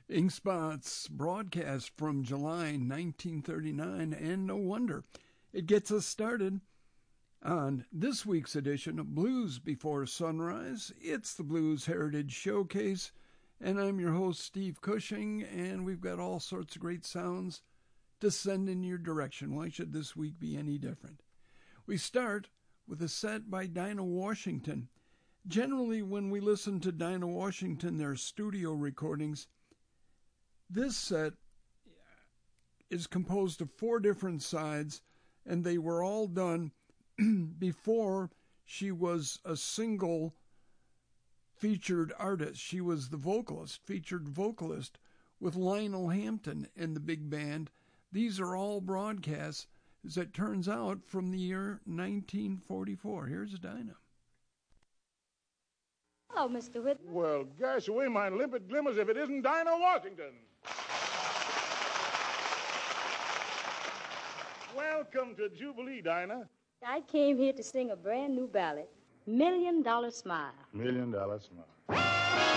Inkspot's broadcast from July 1939, and no wonder. It gets us started on this week's edition of Blues Before Sunrise. It's the Blues Heritage Showcase, and I'm your host, Steve Cushing, and we've got all sorts of great sounds to send in your direction. Why should this week be any different? We start with a set by Dinah Washington. Generally, when we listen to Dinah Washington, their studio recordings, this set is composed of 4 different sides, and they were all done before she was a single featured artist. She was the vocalist, featured vocalist with Lionel Hampton and the big band. These are all broadcasts, as it turns out, from the year 1944. Here's Dinah. Hello, Mr. Whitney. Well, gash away my limpid glimmers if it isn't Dinah Washington. Welcome to Jubilee, Dinah. I came here to sing a brand new ballad, $1 Million Smile. $1 Million Smile.